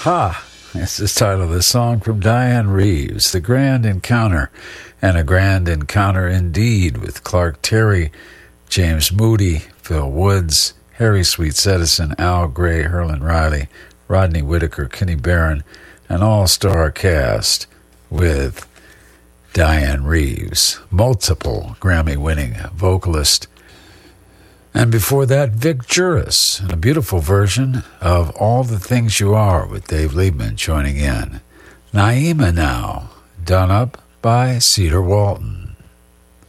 Ha! It's the title of the song from Diane Reeves, The Grand Encounter, and a grand encounter indeed with Clark Terry, James Moody, Phil Woods, Harry Sweets Edison, Al Gray, Herlin Riley, Rodney Whitaker, Kenny Barron, an all-star cast with Diane Reeves, multiple Grammy-winning vocalist. And before that, Vic Juris, a beautiful version of All the Things You Are with Dave Liebman joining in. Naima Now, done up by Cedar Walton.